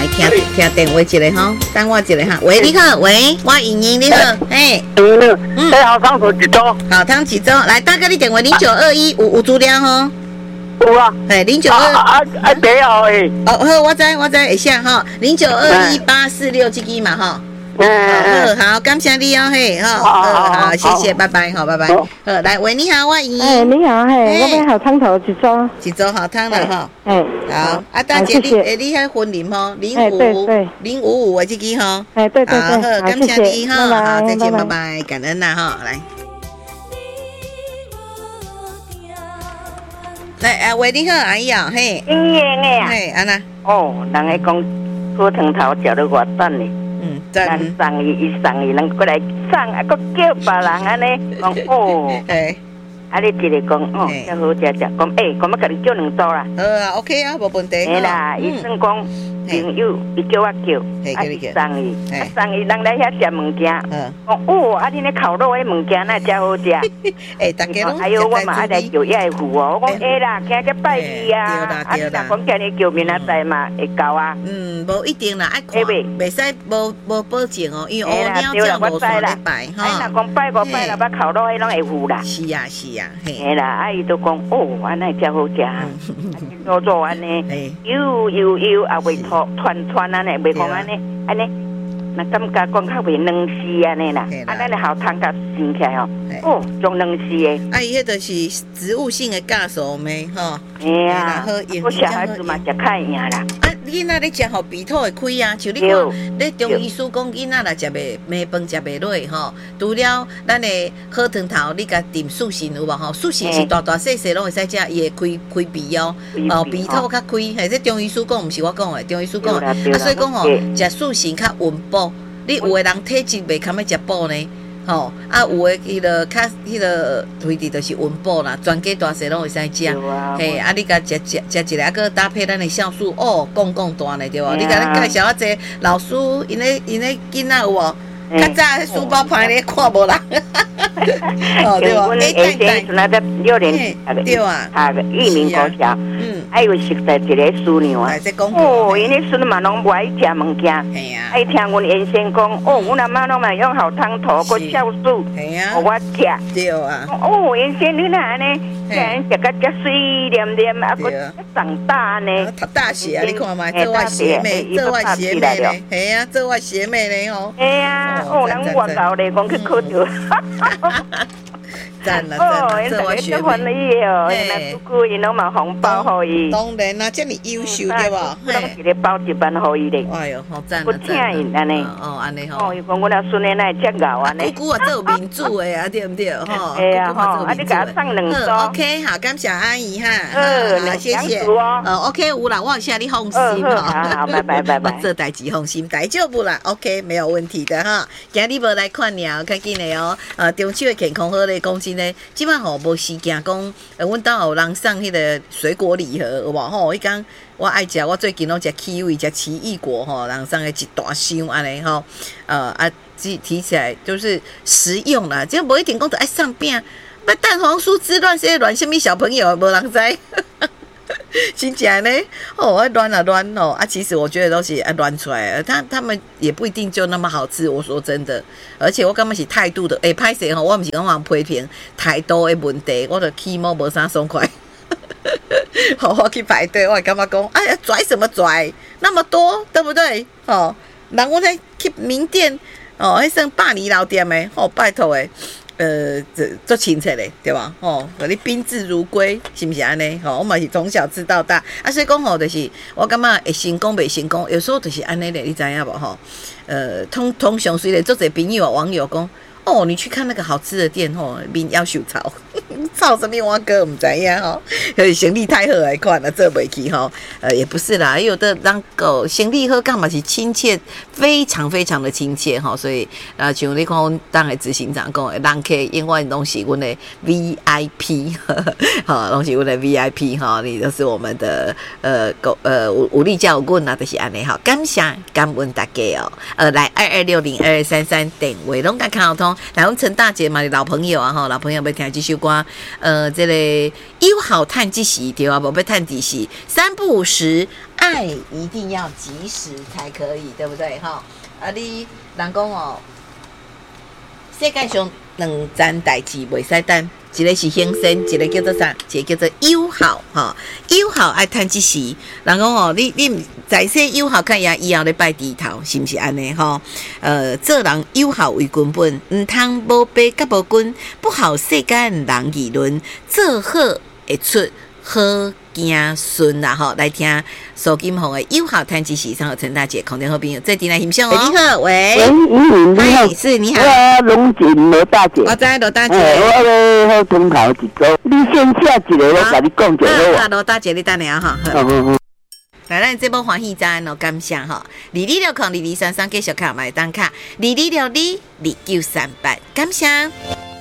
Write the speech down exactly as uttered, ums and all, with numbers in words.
来听听电话一下哈，等我一下哈。喂，你好，喂，我莹莹，你好，嘿， 嗯，哎，好汤头几周？ 好汤几周？来，大哥，你电话零九二一有有资料哈？ 有啊， 哎，零九二啊啊，没有诶。 哦，好，我知我知，会下哈，零九二一八四六这个嘛哈。 嗯， 好，感谢你哦，嘿，好，好，谢谢，拜拜，好，拜拜。好，来，喂，你好，我莹莹。 哎，你好，嘿，我买好汤头一周。 一周好汤了哈。 哎， 好，啊，大姐，你诶，你还婚龄吼，零五零五五的这个哈。 哎，对对对， 好，感谢你哈，好，再见，拜拜，感恩啦哈，来。来，啊，喂，你好，阿姨啊，嘿。 营业的啊。 嘿，安那？ 哦，人家讲火汤头食了偌等呢。 嗯，真。 人送伊，伊送伊，人过来送，啊，搁叫别人安尼，讲哦。 嘿。 啊，你直直讲哦，真好食食，讲诶，讲要甲你叫两桌啦。 好啊 ，OK 啊，无问题。 嘿啦，伊算讲朋友，伊叫我叫，啊，伊送伊，啊，送伊，人来遐食物件，讲哦，啊，你咧烤肉诶物件那真好食。 诶，大家拢哎呦，我嘛爱来叫也会付哦，我讲会啦，今日拜伊啊，啊，你若讲今日叫明仔载嘛会够啊。 嗯，无一定啦，爱看，袂使无无保证哦，因为乌鸟这样无算咧拜哈。 哎，若讲拜五拜六捌烤肉迄拢会付啦。 是啊，是啊， 嘿啦，啊，伊都讲哦，安尼真好食，啊，做做安尼，油油油也袂脱团团安尼，袂讲安尼安尼，那感觉讲较袂软丝安尼啦，啊，咱咧好汤甲生起来哦，哦，种软丝诶。 啊，伊迄就是植物性的酵素咩，吼。 哎呀，我小孩子嘛食较赢啦。 啊，囡仔咧食互鼻土会开啊，像你看，咧中医师讲囡仔若食袂糜饭食袂落吼，除了咱的好汤头，你甲炖素心有无吼？素心是大大细细拢会使食，伊会开开鼻哦，哦鼻土较开，嘿，这中医师讲，毋是我讲的，中医师讲的，啊，所以讲吼，食素心较温补，你有的人体质袂堪要食补呢。吼、哦，啊，有诶，迄个较，迄个推地就是温补啦，全家大细拢会使食，嘿，啊，你甲食食食一个，啊，个搭配咱的酵素，哦，讲讲大呢，对无？你甲咱介绍啊，这老师，因咧因咧囡仔有无？较早书包旁咧看无人， 哦，对无？诶，诶，诶，那个六年， 对啊， 啊，益民国小，嗯，还有熟在一个师娘啊，哦，因咧孙嘛拢不爱食物件， 系啊， 爱听阮原先讲，哦，阮阿妈拢嘛用好汤头，个酵素， 系啊， 我食， 对啊， 哦，原先你哪安尼，食食个遮水黏黏，啊，个长大呢， 读大学啊，你看嘛，做我学妹，做我学妹咧，系啊，做我学妹咧吼， 系啊。哦，人我搞咧，讲去考着。 赞啦赞啦，这我学妹。 哦，那姑姑伊拢嘛红包予伊。 当然啦，这么优秀对吧？ 嘿，一个包一万予伊咧。 哎呦，好赞不请伊安尼。 哦，安尼吼。 哦，伊讲阮阿孙诶那遮熬安尼。 姑姑啊，做民主诶啊，对不对？吼。 哎呀吼，啊你给他送两桌。 OK， 好，感谢阿姨哈。 嗯， 谢谢。呃 ，OK， 有啦，我下你放心哈。好，拜拜拜拜。 我这代志放心，大丈夫啦 ，OK， 没有问题的哈。今日无来看鸟，较紧的哦。呃，中秋的健康好咧，讲真咧，即摆吼。无时间讲，呃，阮兜有人送迄个水果礼盒，有无吼？迄讲我爱食，我最近拢食 kiwi， 食奇异果吼，人送个一大箱安尼吼，呃啊，提提起来就是实用啦，这无一定讲着爱上饼，那蛋黄酥之乱，这乱什么小朋友无人知。真正呢，哦，乱啊乱哦啊！其实我觉得都是啊乱出来的，他他们也不一定就那么好吃。我说真的，而且我感觉是态度的，诶、欸，歹势吼，我不是讲人批评态度的问题，我的起毛无啥爽快。好，我去排队，我感觉讲，哎呀，拽什么拽，那么多，对不对？哦，人我在去名店，哦，迄算百年老店的，哦，拜托诶。呃，这做亲切嘞，对吧？哦，和你宾至如归，是不是安尼？哦，我嘛是从小吃到大，啊，所以讲吼，就是我感觉会成功，袂成功，有时候就是安尼嘞，你知影无？吼，呃，通通常虽然做者朋友网友讲，哦，你去看那个好吃的店，吼，面要受炒，炒什么我哥唔知影吼，就是生意太好来看啦，做袂起吼，呃，也不是啦，有的人个生意好，干嘛是亲切，非常非常的亲切吼，所以啊，像你看，当个执行长讲的，人客永远拢是阮的 V I P， 好，拢是阮的 V I P 哈，你都是我们的呃狗呃有有力教阮啊，就是安尼好，感谢感恩大家哦，呃，来二二六零二二三三电话拢甲看通。 哦。来，我们陈大姐嘛，老朋友啊，吼，老朋友要听这首歌，呃，这个友好探几时对啊，无要探几时，三不五时，爱一定要及时才可以，对不对？哈，啊，你人讲哦，世界上两件代志袂使等。一个是兴盛，一个叫做啥？一个叫做友好，哈，友好爱趁即时。人讲哦，你你在说友好，看呀以后咧拜低头，是毋是安尼吼？呃，做人友好为根本，毋通无白甲无君，不好世间人议论，做好会出好行顺啦吼。来听苏金红的友好趁即时，上好陈大姐，空中好朋友，再进来欣赏哦。你好，喂， 喂，你好， 是你好， 我龙井罗大姐， 我知罗大姐， 我咧好通头一组，你先写一个，我甲你讲就好啊。 罗大姐，你等下哈。 好好好。 来，咱这波欢喜赞哦，感谢哈，二二六空二二三三继续卡买单卡，二二六二二九三八，感谢。